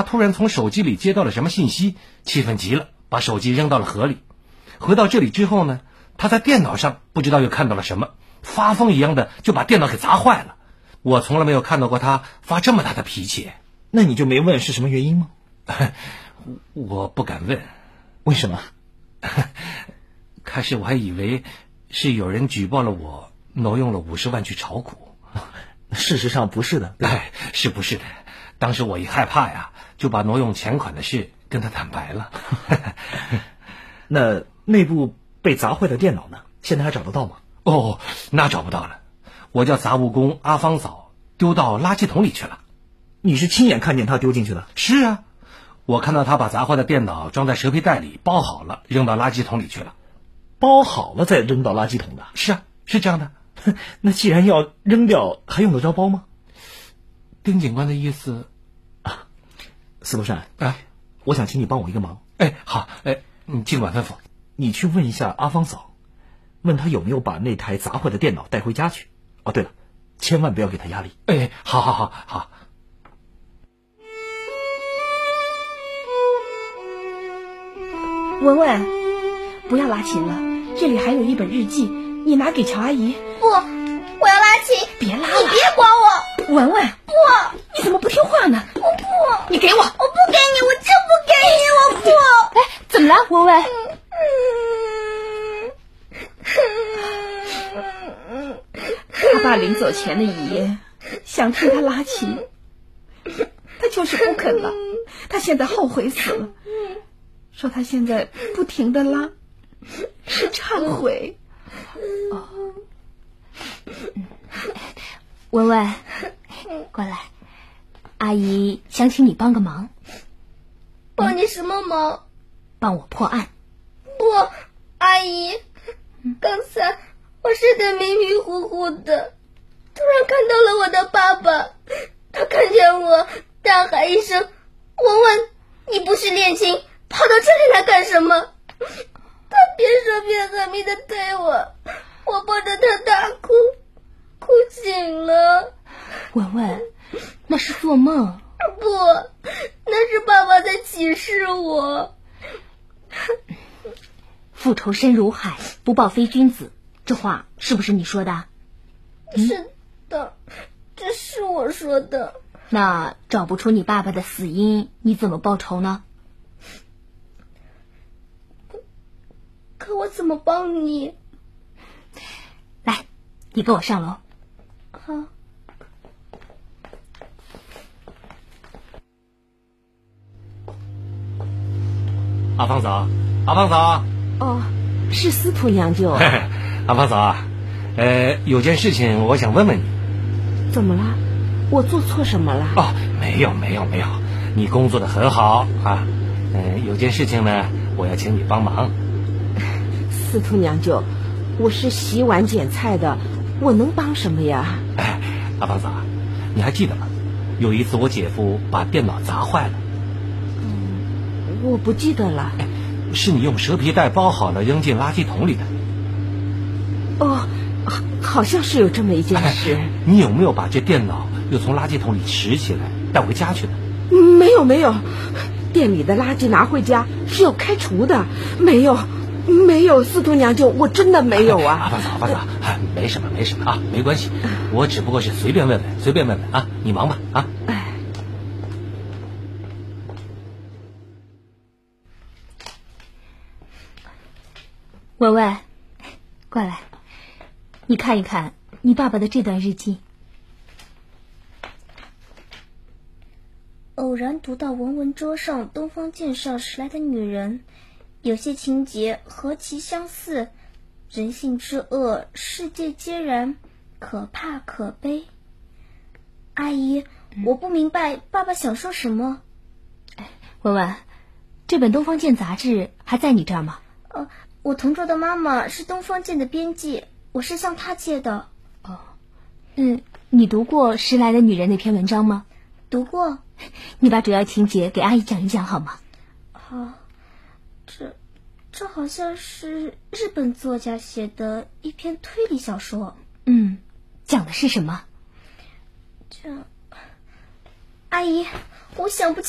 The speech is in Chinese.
他突然从手机里接到了什么信息，气愤极了，把手机扔到了河里。回到这里之后呢，他在电脑上不知道又看到了什么，发疯一样的就把电脑给砸坏了。我从来没有看到过他发这么大的脾气。 那你就没问是什么原因吗？ 我不敢问。 为什么？ 开始我还以为是有人举报了我挪用了50万去炒股。 事实上不是的。 是不是的？当时我一害怕呀，就把挪用钱款的事跟他坦白了。 那那部被砸坏的电脑呢？现在还找得到吗？ 哦，那找不到了。我叫杂物工阿芳嫂丢到垃圾桶里去了。 你是亲眼看见他丢进去的？ 是啊，我看到他把砸坏的电脑装在蛇皮袋里包好了，扔到垃圾桶里去了。 包好了再扔到垃圾桶的？ 是啊，是这样的。 那既然要扔掉，还用得着包吗？ 丁警官的意思啊，司徒善啊， 我想请你帮我一个忙。 好，你尽管吩咐。 你去问一下阿芳嫂，问她有没有把那台砸坏的电脑带回家去。哦，对了，千万不要给她压力。 好。 文文，不要拉琴了，这里还有一本日记，你拿给乔阿姨。 不，我要拉琴。 别拉了， 你别管我。 文文， 不， 你怎么不听话呢？ 我不， 你给我。 我不给你，我就不给你，我不。 怎么了，文文？他爸临走前的遗言，想替他拉琴，他就是不肯了。他现在后悔死了，说他现在不停的拉，是忏悔。 文文，过来，阿姨想请你帮个忙。 帮你什么忙？ 帮我破案。 不，阿姨，刚才我睡得迷迷糊糊的，突然看到了我的爸爸，他看见我大喊一声：“文文，你不是练琴，跑到这里来干什么？”他边说边狠命地推我，我抱着他大哭，哭醒了。 文文，那是做梦。 不，那是爸爸在启示我。 复仇深如海，不报非君子，这话是不是你说的？ 是的，这是我说的。 那找不出你爸爸的死因，你怎么报仇呢？ 可我怎么帮你？ 来，你跟我上楼。 好。 阿芳嫂。 哦，是司徒娘舅。 阿芳嫂啊，有件事情我想问问你。 怎么了？我做错什么了？ 哦，没有，你工作得很好啊。有件事情呢，我要请你帮忙。 司徒娘舅，我是洗碗捡菜的，我能帮什么呀？ 阿芳嫂，你还记得吗？有一次我姐夫把电脑砸坏了。 我不记得了。 是你用蛇皮袋包好了扔进垃圾桶里的。 哦，好像是有这么一件事。 你有没有把这电脑又从垃圾桶里拾起来带回家去的？ 没有，店里的垃圾拿回家是要开除的。没有，司徒娘舅，我真的没有啊。 阿芳嫂，没什么啊，没关系，我只不过是随便问问啊，你忙吧啊。 文文，过来，你看一看你爸爸的这段日记。 偶然读到文文桌上东方介绍时来的女人，有些情节何其相似，人性之恶，世界皆然，可怕可悲。阿姨，我不明白爸爸想说什么。 文文，这本《东方见》杂志还在你这儿吗？ 我同桌的妈妈是东方见的编辑，我是向她借的。 你读过《时来的女人》那篇文章吗？ 读过。 你把主要情节给阿姨讲一讲好吗？ 好，这好像是日本作家写的一篇推理小说。 讲的是什么？ 阿姨，我想不起